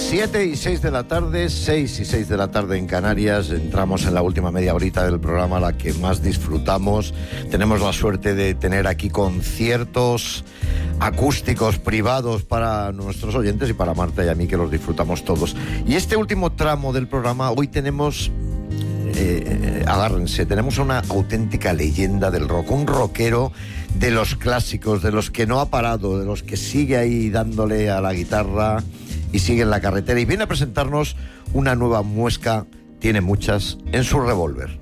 7 y 6 de la tarde, 6 y 6 de la tarde en Canarias. Entramos en la última media horita del programa, la que más disfrutamos. Tenemos la suerte de tener aquí conciertos acústicos privados para nuestros oyentes y para Marta y a mí, que los disfrutamos todos. Y este último tramo del programa, hoy tenemos, agárrense, tenemos una auténtica leyenda del rock, un rockero de los clásicos, de los que no ha parado, de los que sigue ahí dándole a la guitarra y sigue en la carretera, y viene a presentarnos una nueva muesca, tiene muchas, en su revólver.